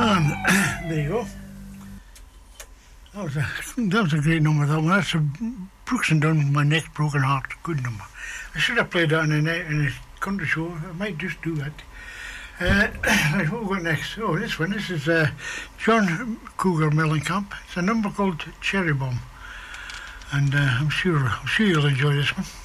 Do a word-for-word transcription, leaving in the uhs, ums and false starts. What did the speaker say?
And there you go. That was a that was a great number. That one. That's a Brooks and Dunn, My Neck's Broken Heart. Good number. I should have played that in a, in a country show. I might just do that. Uh, right, what we got next? Oh, this one. This is uh, John Cougar Mellencamp. It's a number called Cherry Bomb, and uh, I'm sure I'm sure you'll enjoy this one.